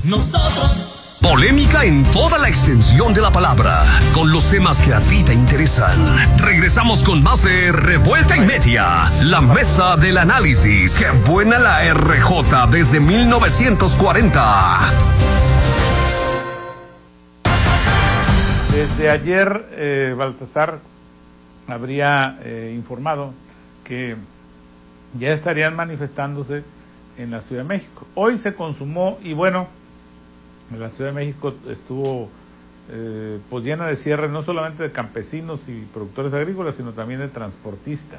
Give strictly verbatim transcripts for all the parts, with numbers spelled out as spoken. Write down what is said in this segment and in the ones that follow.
nosotros. Polémica en toda la extensión de la palabra, con los temas que a ti te interesan. Regresamos con más de Revuelta y Media, la mesa del análisis. ¡Qué buena la R J desde mil novecientos cuarenta! Desde ayer, eh, Baltasar habría eh, informado que ya estarían manifestándose en la Ciudad de México. Hoy se consumó y bueno, en la Ciudad de México estuvo eh, pues llena de cierres, no solamente de campesinos y productores agrícolas, sino también de transportistas.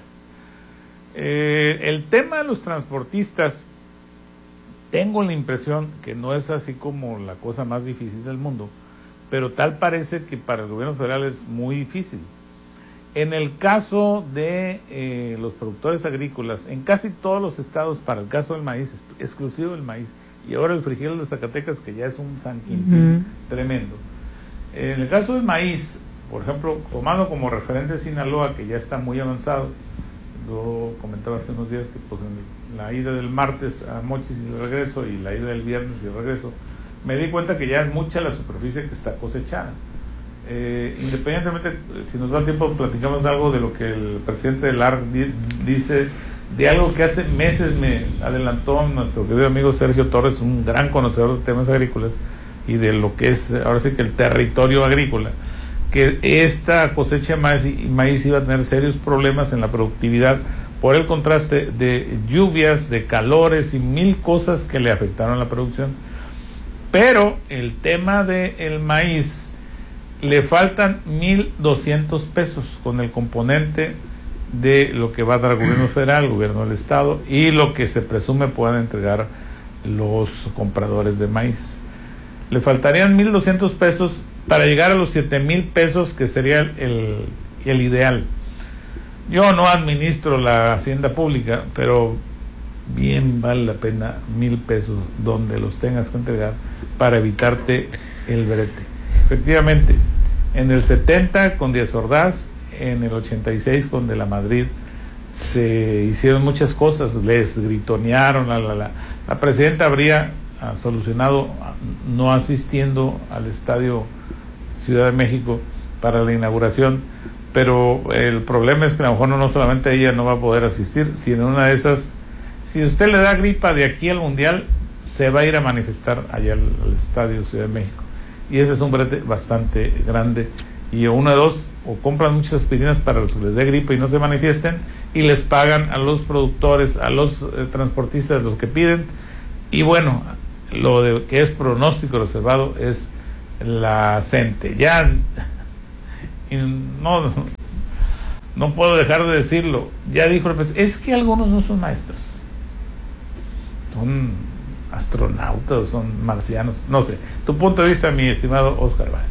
Eh, el tema de los transportistas, tengo la impresión que no es así como la cosa más difícil del mundo, pero tal parece que para el gobierno federal es muy difícil. En el caso de eh, los productores agrícolas, en casi todos los estados, para el caso del maíz, exclusivo del maíz, y ahora el frijol de Zacatecas, que ya es un San Quintín uh-huh. tremendo. En el caso del maíz, por ejemplo, tomando como referente Sinaloa, que ya está muy avanzado, yo comentaba hace unos días que pues en la ida del martes a Mochis y el regreso, y la ida del viernes y el regreso, me di cuenta que ya es mucha la superficie que está cosechada. Eh, independientemente, si nos da tiempo, platicamos algo de lo que el presidente del A R C dice, de algo que hace meses me adelantó nuestro querido amigo Sergio Torres, un gran conocedor de temas agrícolas y de lo que es ahora sí que el territorio agrícola, que esta cosecha de maíz, maíz iba a tener serios problemas en la productividad por el contraste de lluvias, de calores y mil cosas que le afectaron a la producción. Pero el tema del maíz, le faltan mil doscientos pesos con el componente de lo que va a dar el gobierno federal, el gobierno del estado y lo que se presume puedan entregar los compradores de maíz. Le faltarían mil doscientos pesos para llegar a los siete mil pesos, que sería el, el, el ideal. Yo no administro la hacienda pública, pero bien vale la pena mil pesos donde los tengas que entregar para evitarte el brete. Efectivamente, en el setenta con Díaz Ordaz, en el ochenta y seis con De la Madrid, se hicieron muchas cosas, les gritonearon, la, la, la. la presidenta habría uh, solucionado uh, no asistiendo al Estadio Ciudad de México para la inauguración, pero el problema es que a lo mejor no, no solamente ella no va a poder asistir, sino una de esas, si usted le da gripa de aquí al Mundial, se va a ir a manifestar allá al, al Estadio Ciudad de México, y ese es un brete bastante grande. Y una de dos, o compran muchas aspirinas para los que les dé gripe y no se manifiesten, y les pagan a los productores, a los eh, transportistas, los que piden, y bueno, lo de que es pronóstico reservado es la CENTE. Ya, y no, no puedo dejar de decirlo, ya dijo el presidente, es que algunos no son maestros, son astronautas, son marcianos, no sé. Tu punto de vista, mi estimado Oscar Vázquez.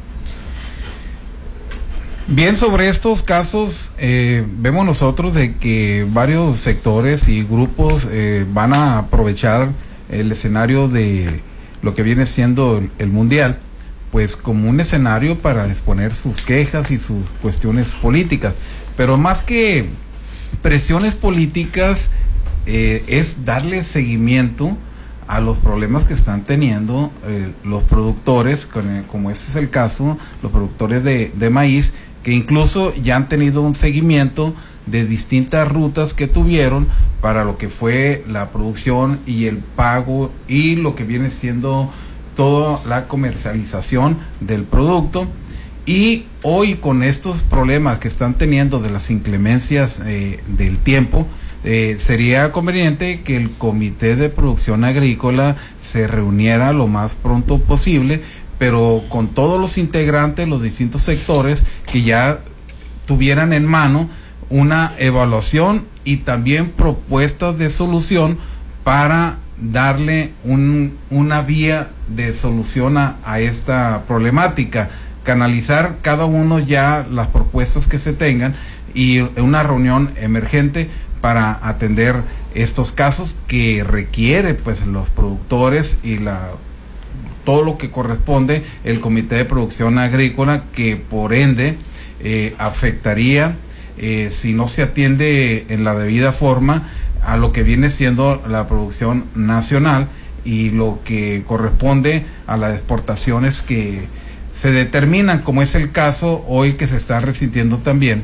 Bien, sobre estos casos, eh, vemos nosotros de que varios sectores y grupos eh, van a aprovechar el escenario de lo que viene siendo el, el Mundial, pues como un escenario para exponer sus quejas y sus cuestiones políticas. Pero más que presiones políticas, eh, es darle seguimiento a los problemas que están teniendo eh, los productores, como este es el caso, los productores de, de maíz, que incluso ya han tenido un seguimiento de distintas rutas que tuvieron para lo que fue la producción y el pago y lo que viene siendo toda la comercialización del producto. Y hoy, con estos problemas que están teniendo de las inclemencias eh, del tiempo, eh, sería conveniente que el Comité de Producción Agrícola se reuniera lo más pronto posible, pero con todos los integrantes, los distintos sectores, que ya tuvieran en mano una evaluación y también propuestas de solución para darle un, una vía de solución a, a esta problemática, canalizar cada uno ya las propuestas que se tengan y una reunión emergente para atender estos casos que requiere pues los productores y la todo lo que corresponde el Comité de Producción Agrícola, que por ende eh, afectaría, eh, si no se atiende en la debida forma, a lo que viene siendo la producción nacional y lo que corresponde a las exportaciones que se determinan, como es el caso hoy que se está resintiendo también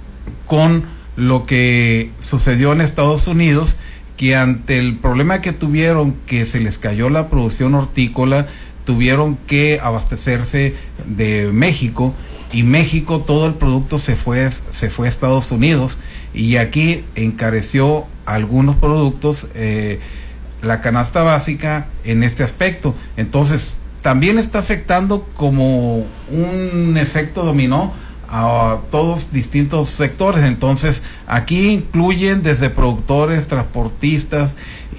con lo que sucedió en Estados Unidos, que ante el problema que tuvieron, que se les cayó la producción hortícola, tuvieron que abastecerse de México, y México todo el producto se fue se fue a Estados Unidos, y aquí encareció algunos productos, eh, la canasta básica en este aspecto. Entonces también está afectando como un efecto dominó a todos distintos sectores. Entonces aquí incluyen desde productores, transportistas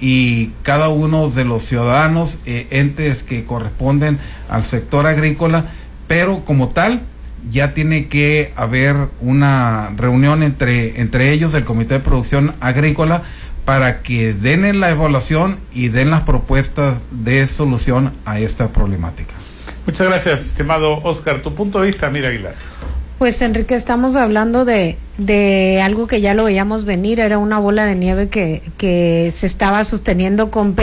y cada uno de los ciudadanos, eh, entes que corresponden al sector agrícola, pero como tal ya tiene que haber una reunión entre, entre ellos, el Comité de Producción Agrícola, para que den la evaluación y den las propuestas de solución a esta problemática. Muchas gracias, estimado Oscar. Tu punto de vista, Mira Aguilar. Pues Enrique, estamos hablando de, de algo que ya lo veíamos venir, era una bola de nieve que, que se estaba sosteniendo con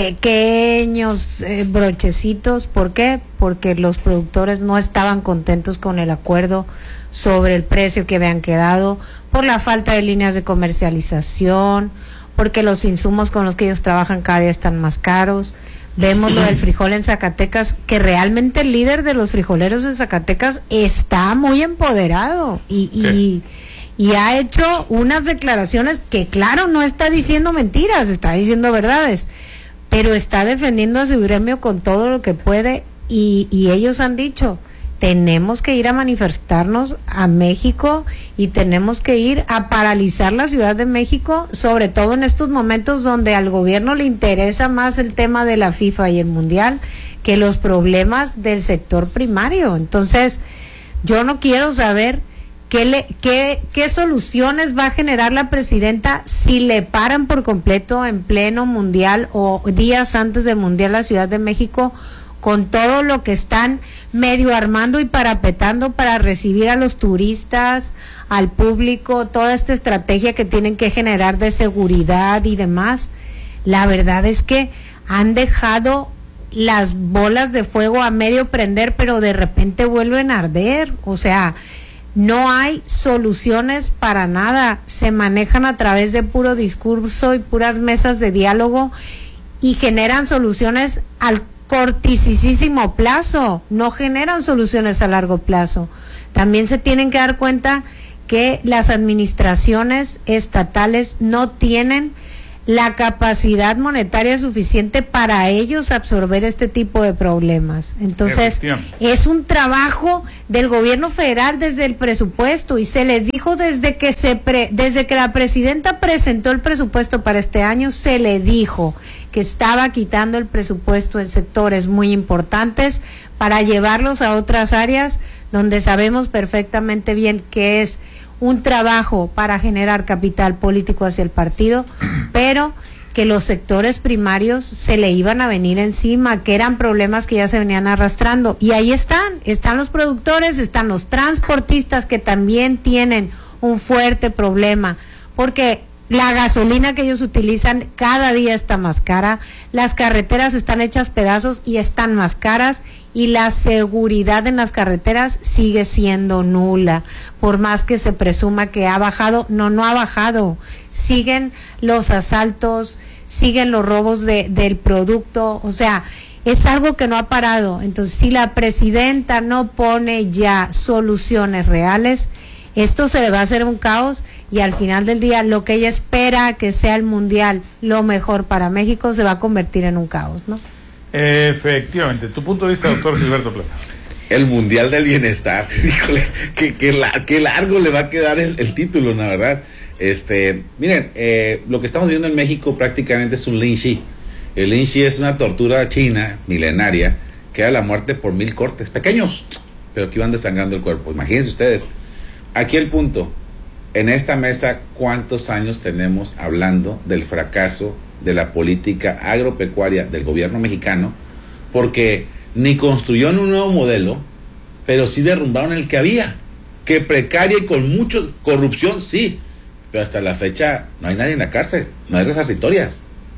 pequeños eh, brochecitos. ¿Por qué? Porque los productores no estaban contentos con el acuerdo sobre el precio que habían quedado, por la falta de líneas de comercialización, porque los insumos con los que ellos trabajan cada día están más caros. Vemos lo del frijol en Zacatecas, que realmente el líder de los frijoleros en Zacatecas está muy empoderado y, y, y ha hecho unas declaraciones que, claro, no está diciendo mentiras, está diciendo verdades, pero está defendiendo a su gremio con todo lo que puede, y, y ellos han dicho: tenemos que ir a manifestarnos a México y tenemos que ir a paralizar la Ciudad de México, sobre todo en estos momentos donde al gobierno le interesa más el tema de la FIFA y el Mundial que los problemas del sector primario. Entonces, yo no quiero saber qué, le, qué, qué soluciones va a generar la presidenta si le paran por completo en pleno Mundial o días antes del Mundial la Ciudad de México, con todo lo que están medio armando y parapetando para recibir a los turistas, al público, toda esta estrategia que tienen que generar de seguridad y demás. La verdad es que han dejado las bolas de fuego a medio prender, pero de repente vuelven a arder. O sea, no hay soluciones para nada, se manejan a través de puro discurso y puras mesas de diálogo, y generan soluciones al cortisísimo plazo, no generan soluciones a largo plazo. También se tienen que dar cuenta que las administraciones estatales no tienen la capacidad monetaria suficiente para ellos absorber este tipo de problemas. Entonces, es un trabajo del gobierno federal desde el presupuesto, y se les dijo desde que se pre, desde que la presidenta presentó el presupuesto para este año, se le dijo que estaba quitando el presupuesto en sectores muy importantes para llevarlos a otras áreas donde sabemos perfectamente bien que es un trabajo para generar capital político hacia el partido, pero que los sectores primarios se le iban a venir encima, que eran problemas que ya se venían arrastrando. Y ahí están, están los productores, están los transportistas, que también tienen un fuerte problema, porque la gasolina que ellos utilizan cada día está más cara, las carreteras están hechas pedazos y están más caras, y la seguridad en las carreteras sigue siendo nula, por más que se presuma que ha bajado. No, no ha bajado, siguen los asaltos, siguen los robos de, del producto, o sea, es algo que no ha parado. Entonces, si la presidenta no pone ya soluciones reales, esto se le va a hacer un caos, y al final del día lo que ella espera que sea el Mundial lo mejor para México se va a convertir en un caos, ¿no? Efectivamente. Tu punto de vista, doctor Gilberto Plata. El Mundial del Bienestar. Híjole, qué, qué, la, qué largo le va a quedar el, el título, la verdad. Este, miren, eh, lo que estamos viendo en México prácticamente es un lin chi. El lin chi es una tortura china milenaria que da la muerte por mil cortes pequeños, pero que iban desangrando el cuerpo. Imagínense ustedes. Aquí el punto, en esta mesa, ¿cuántos años tenemos hablando del fracaso de la política agropecuaria del gobierno mexicano? Porque ni construyeron un nuevo modelo, pero sí derrumbaron el que había, que precaria y con mucha corrupción, sí, pero hasta la fecha no hay nadie en la cárcel, no hay resarcitorias.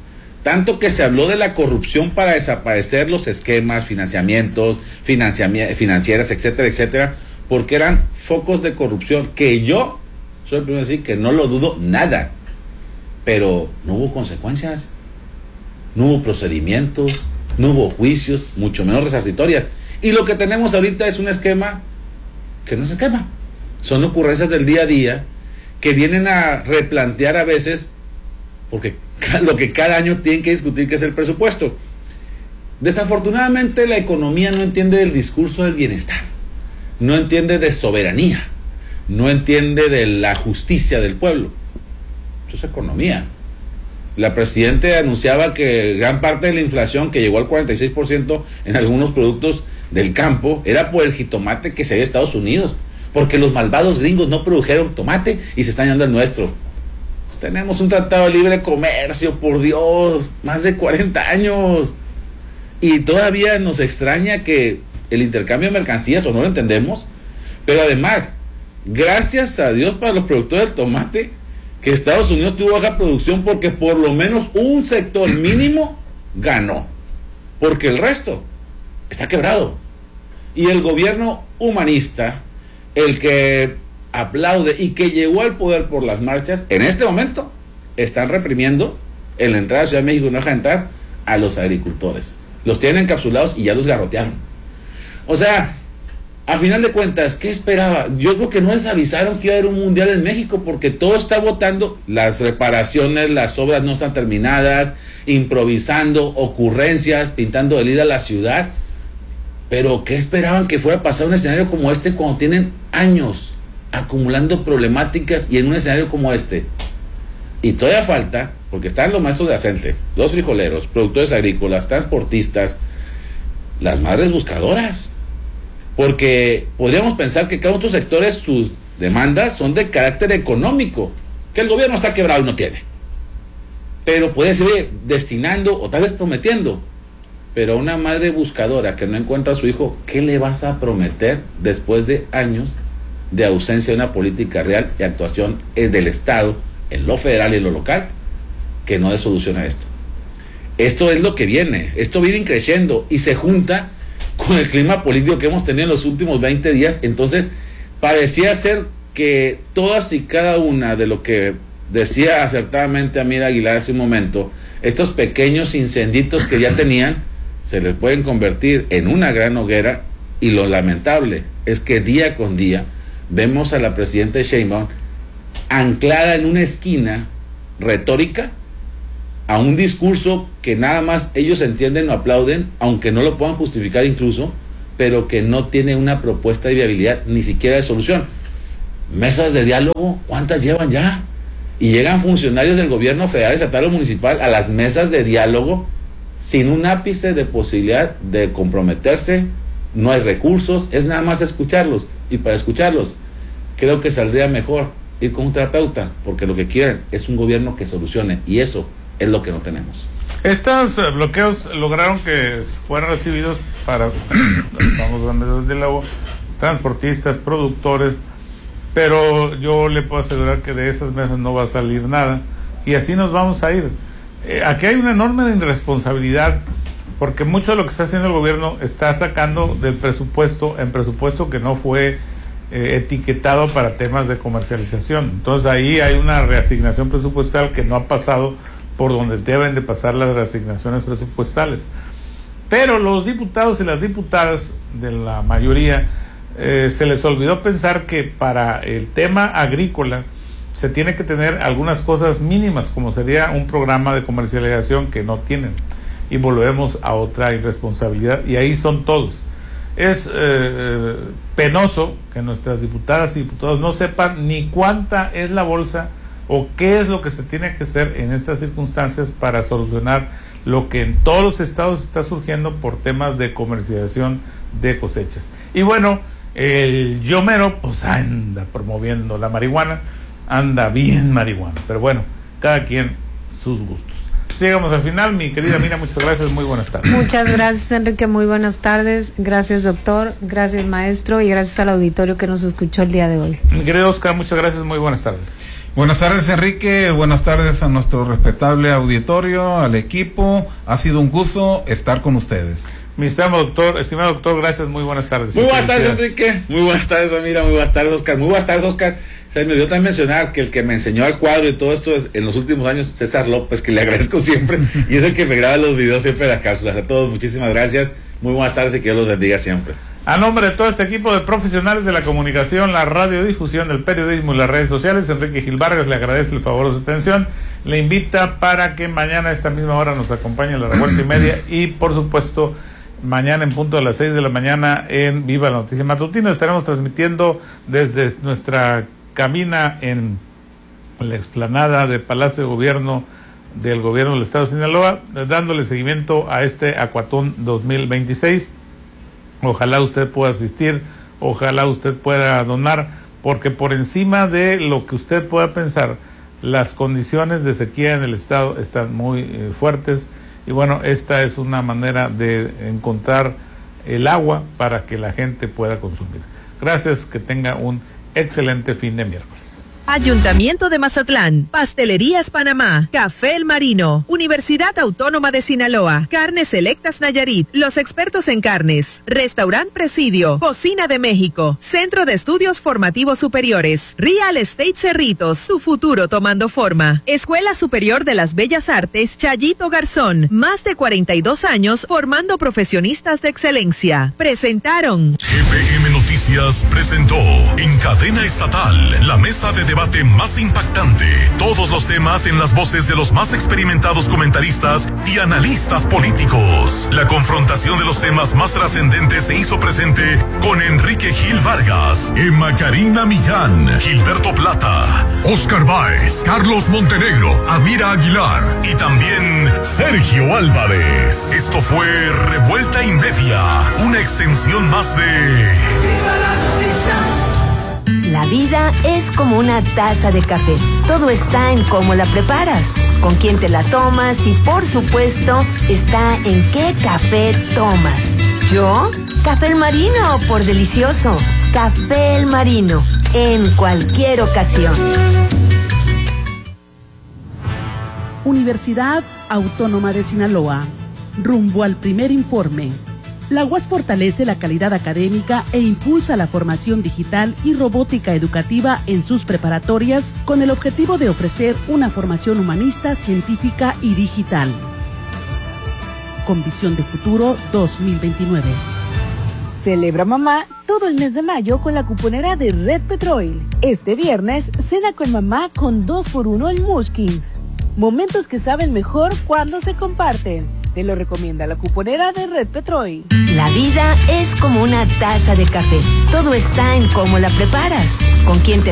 Tanto que se habló de la corrupción para desaparecer los esquemas, financiamientos, financiami- financieras, etcétera, etcétera, porque eran focos de corrupción que yo soy el primero a decir que no lo dudo nada, pero no hubo consecuencias, no hubo procedimientos, no hubo juicios, mucho menos resarcitorias. Y lo que tenemos ahorita es un esquema que no es esquema, son ocurrencias del día a día que vienen a replantear a veces, porque lo que cada año tienen que discutir, que es el presupuesto. Desafortunadamente la economía no entiende del discurso del bienestar, no entiende de soberanía, no entiende de la justicia del pueblo. Eso es economía. La presidenta anunciaba que gran parte de la inflación, que llegó al cuarenta y seis por ciento en algunos productos del campo, era por el jitomate que se ve en Estados Unidos, porque los malvados gringos no produjeron tomate y se están yendo al nuestro. Tenemos un tratado de libre comercio, por Dios, más de cuarenta años, y todavía nos extraña que el intercambio de mercancías, o no lo entendemos, pero además, gracias a Dios para los productores del tomate, que Estados Unidos tuvo baja producción porque por lo menos un sector mínimo ganó, porque el resto está quebrado. Y el gobierno humanista, el que aplaude y que llegó al poder por las marchas, en este momento están reprimiendo en la entrada a Ciudad de México, no dejan entrar a los agricultores. Los tienen encapsulados y ya los garrotearon. O sea, a final de cuentas, ¿qué esperaba? Yo creo que no les avisaron que iba a haber un mundial en México, porque todo está votando, las reparaciones, las obras no están terminadas, improvisando, ocurrencias, pintando de lila la ciudad. Pero ¿qué esperaban que fuera a pasar un escenario como este cuando tienen años acumulando problemáticas y en un escenario como este? Y todavía falta, porque están los maestros de acente, los frijoleros, productores agrícolas, transportistas, las madres buscadoras. Porque podríamos pensar que cada uno de estos sectores, sus demandas son de carácter económico, que el gobierno está quebrado y no tiene. Pero puede ser destinando o tal vez prometiendo. Pero a una madre buscadora que no encuentra a su hijo, ¿qué le vas a prometer después de años de ausencia de una política real y actuación del Estado en lo federal y en lo local que no dé solución a esto? Esto es lo que viene, esto viene creciendo y se junta con el clima político que hemos tenido en los últimos veinte días. Entonces parecía ser que todas y cada una de lo que decía acertadamente Amir Aguilar hace un momento, estos pequeños incenditos que ya tenían, se les pueden convertir en una gran hoguera. Y lo lamentable es que día con día vemos a la presidenta Sheinbaum anclada en una esquina retórica a un discurso que nada más ellos entienden o aplauden, aunque no lo puedan justificar incluso, pero que no tiene una propuesta de viabilidad, ni siquiera de solución. Mesas de diálogo, ¿cuántas llevan ya? Y llegan funcionarios del gobierno federal, estatal o municipal a las mesas de diálogo sin un ápice de posibilidad de comprometerse, no hay recursos, es nada más escucharlos. Y para escucharlos, creo que saldría mejor ir con un terapeuta, porque lo que quieren es un gobierno que solucione, y eso es lo que no tenemos. Estos uh, bloqueos lograron que fueran recibidos para vamos a mesas de diálogo, transportistas, productores, pero yo le puedo asegurar que de esas mesas no va a salir nada, y así nos vamos a ir. Eh, aquí hay una enorme irresponsabilidad, porque mucho de lo que está haciendo el gobierno está sacando del presupuesto, en presupuesto que no fue eh, etiquetado para temas de comercialización. Entonces ahí hay una reasignación presupuestal que no ha pasado por donde deben de pasar las reasignaciones presupuestales. Pero los diputados y las diputadas de la mayoría eh, se les olvidó pensar que para el tema agrícola se tiene que tener algunas cosas mínimas, como sería un programa de comercialización que no tienen, y volvemos a otra irresponsabilidad, y ahí son todos. Es eh, penoso que nuestras diputadas y diputados no sepan ni cuánta es la bolsa o qué es lo que se tiene que hacer en estas circunstancias para solucionar lo que en todos los estados está surgiendo por temas de comercialización de cosechas. Y bueno, el Yomero pues anda promoviendo la marihuana, anda bien marihuana, pero bueno, cada quien sus gustos. Llegamos al final, mi querida Mira, muchas gracias, muy buenas tardes. Muchas gracias, Enrique, muy buenas tardes. Gracias, doctor, gracias, maestro, y gracias al auditorio que nos escuchó el día de hoy. Mi querido Oscar, muchas gracias, muy buenas tardes. Buenas tardes, Enrique, buenas tardes a nuestro respetable auditorio, al equipo, ha sido un gusto estar con ustedes. Mi estimado doctor, estimado doctor, gracias, muy buenas tardes. Muy buenas tardes, Enrique, muy buenas tardes, Amira, muy buenas tardes, Oscar, muy buenas tardes, Oscar. Se me olvidó también mencionar que el que me enseñó el cuadro y todo esto en los últimos años, César López, que le agradezco siempre, y es el que me graba los videos siempre de las cápsulas. A todos, muchísimas gracias, muy buenas tardes y que Dios los bendiga siempre. A nombre de todo este equipo de profesionales de la comunicación, la radiodifusión, el periodismo y las redes sociales, Enrique Gil Vargas le agradece el favor de su atención. Le invita para que mañana a esta misma hora nos acompañe en la revuelta y media y, por supuesto, mañana en punto a las seis de la mañana en Viva la Noticia Matutina. Estaremos transmitiendo desde nuestra cabina en la explanada de Palacio de Gobierno del Gobierno del Estado de Sinaloa, dándole seguimiento a este Acuatón dos mil veintiséis. Ojalá usted pueda asistir, ojalá usted pueda donar, porque por encima de lo que usted pueda pensar, las condiciones de sequía en el estado están muy eh, fuertes, y bueno, esta es una manera de encontrar el agua para que la gente pueda consumir. Gracias, que tenga un excelente fin de miércoles. Ayuntamiento de Mazatlán, Pastelerías Panamá, Café El Marino, Universidad Autónoma de Sinaloa, Carnes Selectas Nayarit, los expertos en carnes, Restaurant Presidio, Cocina de México, Centro de Estudios Formativos Superiores, Real Estate Cerritos, su futuro tomando forma, Escuela Superior de las Bellas Artes Chayito Garzón, más de cuarenta y dos años formando profesionistas de excelencia. Presentaron G P M Noticias presentó en cadena estatal la mesa de debate más impactante. Todos los temas en las voces de los más experimentados comentaristas y analistas políticos. La confrontación de los temas más trascendentes se hizo presente con Enrique Gil Vargas, Emma Karina Millán, Gilberto Plata, Oscar Báez, Carlos Montenegro, Amira Aguilar y también Sergio Álvarez. Esto fue Revuelta y Media, una extensión más de ¡Viva la Noticia! La vida es como una taza de café. Todo está en cómo la preparas, con quién te la tomas y, por supuesto, está en qué café tomas. ¿Yo? Café El Marino, por delicioso. Café El Marino, en cualquier ocasión. Universidad Autónoma de Sinaloa. Rumbo al primer informe. La U A S fortalece la calidad académica e impulsa la formación digital y robótica educativa en sus preparatorias con el objetivo de ofrecer una formación humanista, científica y digital. Con visión de futuro dos mil veintinueve. Celebra mamá todo el mes de mayo con la cuponera de Red Petrol. Este viernes, cena con mamá con dos por uno en Mushkins. Momentos que saben mejor cuando se comparten. Te lo recomienda la cuponera de Red Petrol. La vida es como una taza de café. Todo está en cómo la preparas, con quién te